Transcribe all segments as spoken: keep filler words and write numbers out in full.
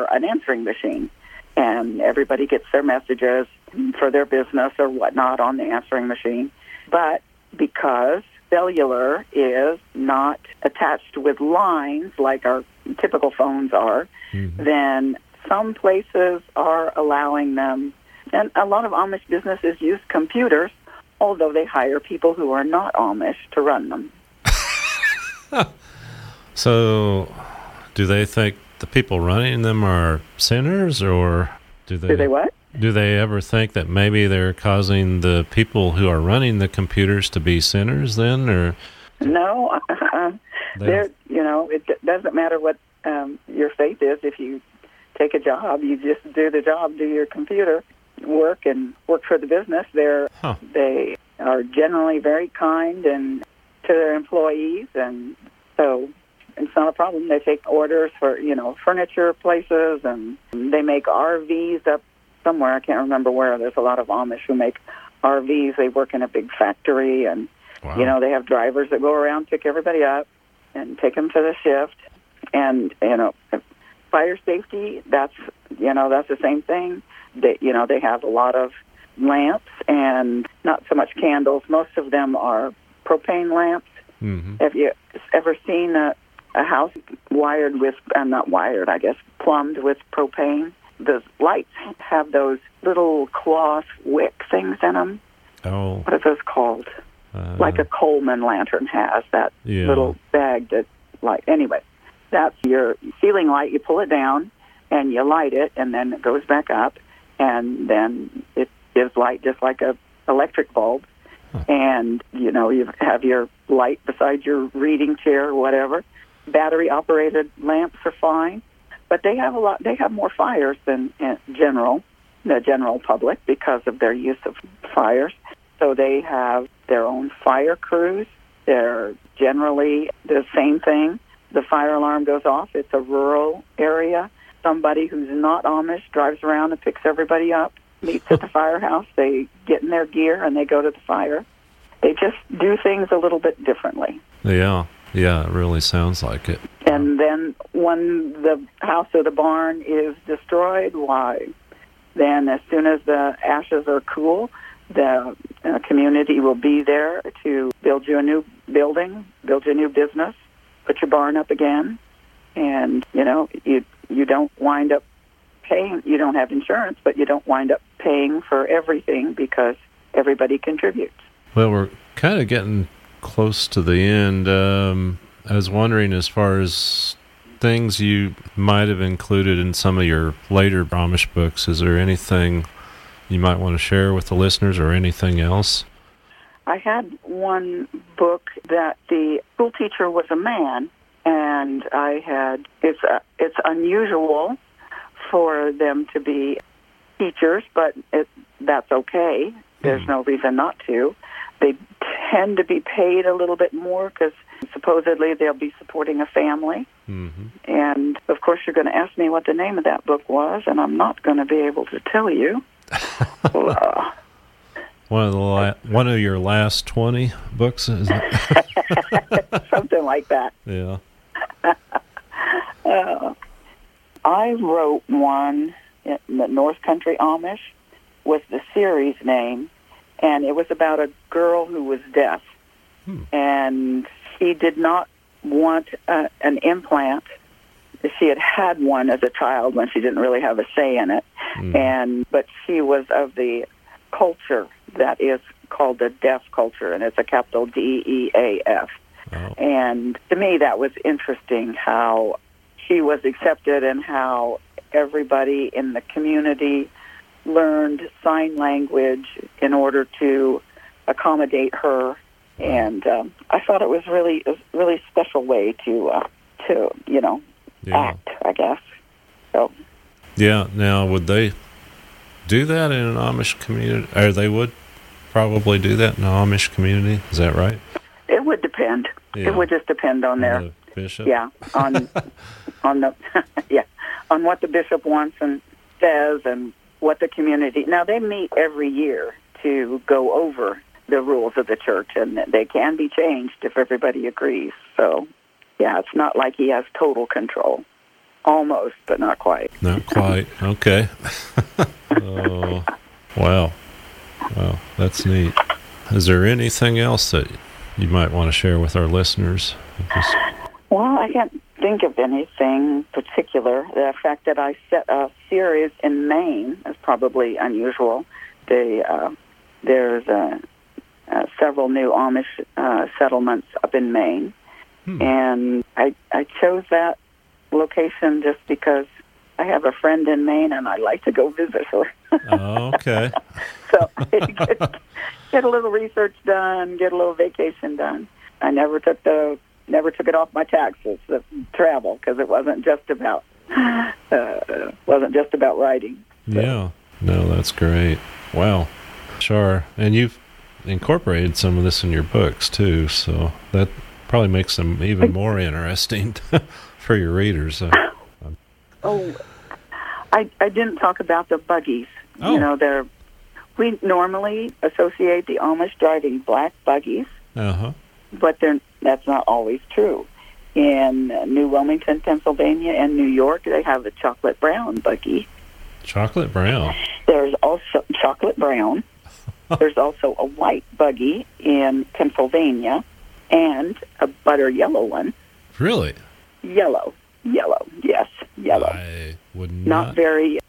an answering machine. And everybody gets their messages for their business or whatnot on the answering machine. But because cellular is not attached with lines like our typical phones are, mm-hmm. then some places are allowing them. And a lot of Amish businesses use computers, although they hire people who are not Amish to run them. So, do they think the people running them are sinners, or do they? Do they what? Do they ever think that maybe they're causing the people who are running the computers to be sinners then, or? No, uh, they're, you know, it doesn't matter what um, your faith is. If you take a job, you just do the job, do your computer work, and work for the business. They're huh. they are generally very kind and to their employees, and so it's not a problem. They take orders for, you know, furniture places, and they make R Vs up somewhere. I can't remember where. There's a lot of Amish who make R Vs. They work in a big factory, and, wow. you know, they have drivers that go around, pick everybody up, and take them to the shift. And, you know, fire safety, that's, you know, that's the same thing. They, you know, they have a lot of lamps and not so much candles. Most of them are propane lamps. Mm-hmm. Have you ever seen a, a house wired with, uh, not wired, I guess, plumbed with propane? The lights have those little cloth wick things in them. Oh. What are those called? Uh, like a Coleman lantern has, that yeah. little bag that light. Anyway, that's your ceiling light. You pull it down and you light it, and then it goes back up, and then it gives light just like a electric bulb. Huh. And, you know, you have your light beside your reading chair or whatever. Battery-operated lamps are fine, but they have a lot. They have more fires than in general, the general public, because of their use of fires. So they have their own fire crews. They're generally the same thing. The fire alarm goes off. It's a rural area. Somebody who's not Amish drives around and picks everybody up, meets at the firehouse. They get in their gear and they go to the fire. They just do things a little bit differently. Yeah, yeah, it really sounds like it. And then when the house or the barn is destroyed, why? Then as soon as the ashes are cool, the uh, community will be there to build you a new building, build you a new business, put your barn up again, and, you know, you you don't wind up paying, you don't have insurance, but you don't wind up paying for everything because everybody contributes. Well, we're kind of getting close to the end. Um, I was wondering, as far as things you might have included in some of your later Amish books, is there anything you might want to share with the listeners, or anything else? I had one book that the school teacher was a man, and I had, it's uh, it's unusual for them to be teachers, but it, that's okay. There's no reason not to. They tend to be paid a little bit more because supposedly they'll be supporting a family. Mm-hmm. And, of course, you're going to ask me what the name of that book was, and I'm not going to be able to tell you. uh, one of the la- one of your last twenty books, is it? Something like that. Yeah. uh, I wrote one, the North Country Amish, was the series name, and it was about a girl who was deaf, hmm. and she did not want uh, an implant. She had had one as a child when she didn't really have a say in it, hmm. and but she was of the culture that is called the deaf culture, and it's a capital D E A F. Oh. And to me, that was interesting how she was accepted and how everybody in the community learned sign language in order to accommodate her. And um, I thought it was really a really special way to, uh, to you know, yeah. act, I guess. So. Yeah. Now, would they do that in an Amish community? Or they would probably do that in an Amish community? Is that right? It would depend. Yeah. It would just depend on, on their the bishop. Yeah, on on the yeah on what the bishop wants and says, and what the community. Now they meet every year to go over the rules of the church, and they can be changed if everybody agrees. So, yeah, it's not like he has total control. Almost, but not quite. Not quite. Okay. Oh, wow. Wow, that's neat. Is there anything else that you might want to share with our listeners? Just... Well, I can't think of anything particular. The fact that I set a series in Maine is probably unusual. The, uh, there's uh, uh, several new Amish uh, settlements up in Maine, hmm. and I, I chose that location just because I have a friend in Maine, and I like to go visit her. Oh, okay. So get, get a little research done, get a little vacation done. I never took the never took it off my taxes, the travel, because it wasn't just about uh, wasn't just about writing. So. Yeah. No, that's great. Wow. Sure. And you've incorporated some of this in your books too, so that probably makes them even more interesting for your readers. Uh, oh, I I didn't talk about the buggies. Oh. You know, they're we normally associate the Amish driving black buggies, uh-huh. but they're, that's not always true. In uh, New Wilmington, Pennsylvania, and New York, they have a chocolate brown buggy. Chocolate brown. There's also chocolate brown. There's also a white buggy in Pennsylvania, and a butter yellow one. Really? Yellow, yellow, yes, yellow. I would not. Not very.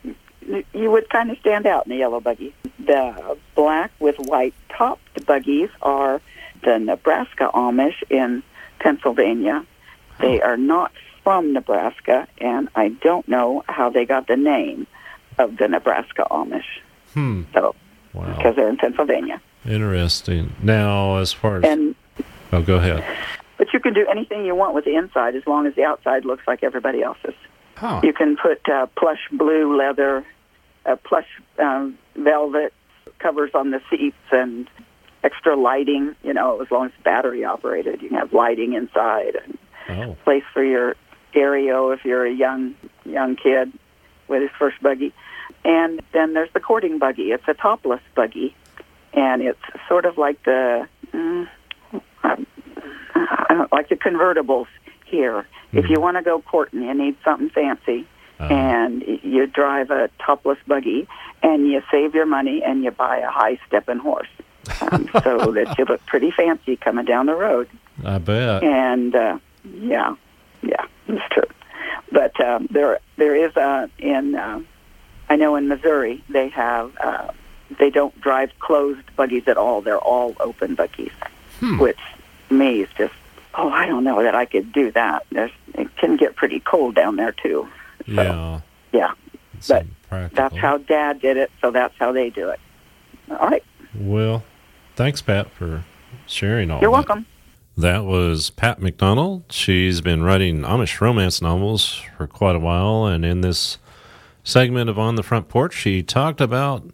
You would kind of stand out in the yellow buggy. The black with white topped buggies are the Nebraska Amish in Pennsylvania. They are not from Nebraska, and I don't know how they got the name of the Nebraska Amish. Hmm. So, wow. Because they're in Pennsylvania. Interesting. Now, as far as... And, oh, go ahead. But you can do anything you want with the inside as long as the outside looks like everybody else's. Huh. You can put uh, plush blue leather, uh, plush um, velvet covers on the seats, and extra lighting, you know, as long as it's battery operated. You can have lighting inside, and oh. place for your stereo if you're a young young kid with his first buggy. And then there's the courting buggy. It's a topless buggy, and it's sort of like the mm, I don't like the convertibles here. Mm-hmm. If you want to go courting, you need something fancy, uh-huh. and you drive a topless buggy, and you save your money, and you buy a high-stepping horse, um, so that you look pretty fancy coming down the road. I bet. And uh, yeah, yeah, it's true. But um, there, there is a in. Uh, I know in Missouri they have. Uh, they don't drive closed buggies at all. They're all open buggies, hmm. which to me is just. Oh, I don't know that I could do that. There's, it can get pretty cold down there too. So, yeah. Yeah. It's but impractical. That's how Dad did it, so that's how they do it. All right. Well, thanks, Pat, for sharing all You're that. welcome. That was Pat McDonald. She's been writing Amish romance novels for quite a while, and in this segment of On the Front Porch, she talked about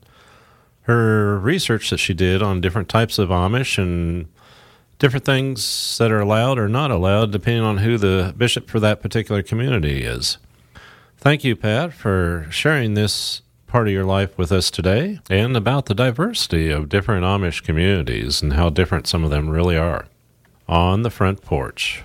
her research that she did on different types of Amish and different things that are allowed or not allowed depending on who the bishop for that particular community is. Thank you, Pat, for sharing this part of your life with us today and about the diversity of different Amish communities and how different some of them really are. On the Front Porch.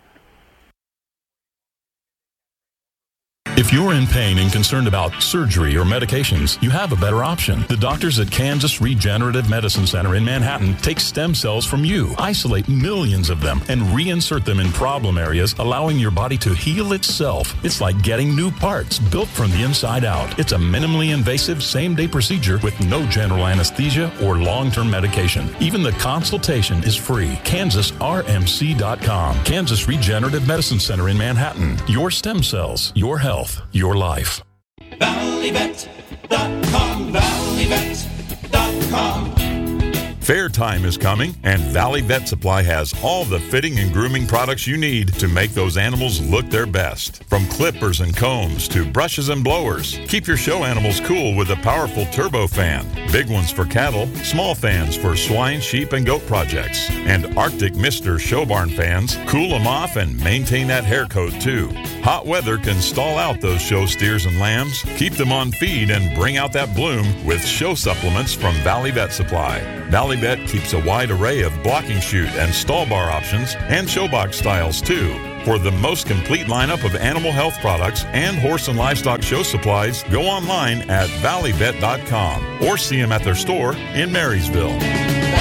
If you're in pain and concerned about surgery or medications, you have a better option. The doctors at Kansas Regenerative Medicine Center in Manhattan take stem cells from you, isolate millions of them, and reinsert them in problem areas, allowing your body to heal itself. It's like getting new parts built from the inside out. It's a minimally invasive same-day procedure with no general anesthesia or long-term medication. Even the consultation is free. Kansas R M C dot com. Kansas Regenerative Medicine Center in Manhattan. Your stem cells, your health. Your life. Valley Vet dot com, Valley Vet dot com. Fair time is coming, and Valley Vet Supply has all the fitting and grooming products you need to make those animals look their best. From clippers and combs to brushes and blowers, keep your show animals cool with a powerful turbo fan. Big ones for cattle, small fans for swine, sheep, and goat projects. And Arctic Mister show barn fans cool them off and maintain that hair coat too. Hot weather can stall out those show steers and lambs. Keep them on feed and bring out that bloom with show supplements from Valley Vet Supply. Valley Vet keeps a wide array of blocking chute and stall bar options and showbox styles too. For the most complete lineup of animal health products and horse and livestock show supplies, go online at valley vet dot com or see them at their store in Marysville.